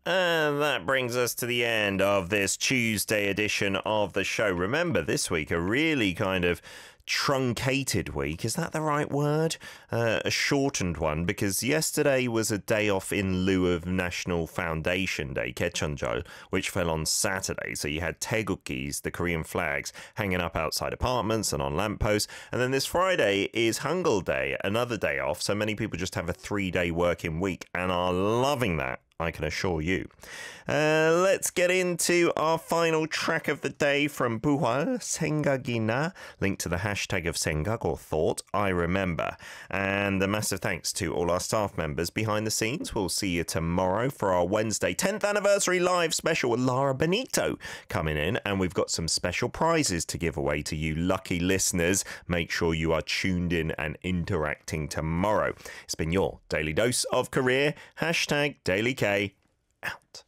And that brings us to the end of this Tuesday edition of the show. Remember, this week, a really kind of truncated week. Is that the right word? A shortened one, because yesterday was a day off in lieu of National Foundation Day, Kaechonjol, which fell on Saturday. So you had taegukgis, the Korean flags, hanging up outside apartments and on lampposts. And then this Friday is Hangul Day, another day off. So many people just have a 3-day working week and are loving that, I can assure you. Let's get into our final track of the day from Buhwal, Sengagina, linked to the hashtag of Sengag or thought, I remember. And a massive thanks to all our staff members behind the scenes. We'll see you tomorrow for our Wednesday 10th anniversary live special with Lara Benito coming in. And we've got some special prizes to give away to you lucky listeners. Make sure you are tuned in and interacting tomorrow. It's been your Daily Dose of Career, hashtag Daily K, out.